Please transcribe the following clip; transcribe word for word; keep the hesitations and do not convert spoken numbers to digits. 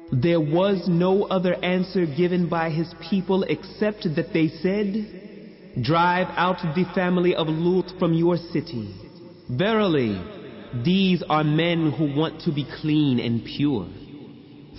There was no other answer given by his people except that they said, "Drive out the family of Lut from your city. Verily, these are men who want to be clean and pure."